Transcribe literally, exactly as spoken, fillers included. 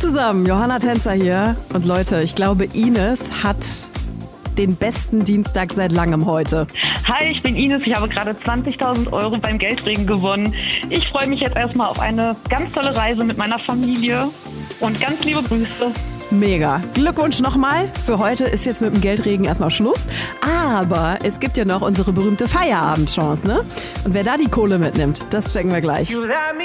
zusammen, Johanna Tänzer hier. Und Leute, ich glaube, Ines hat den besten Dienstag seit langem heute. Hi, ich bin Ines. Ich habe gerade zwanzigtausend Euro beim Geldregen gewonnen. Ich freue mich jetzt erstmal auf eine ganz tolle Reise mit meiner Familie und ganz liebe Grüße. Mega. Glückwunsch nochmal. Für heute ist jetzt mit dem Geldregen erstmal Schluss. Aber es gibt ja noch unsere berühmte Feierabendchance, ne? Und wer da die Kohle mitnimmt, das checken wir gleich.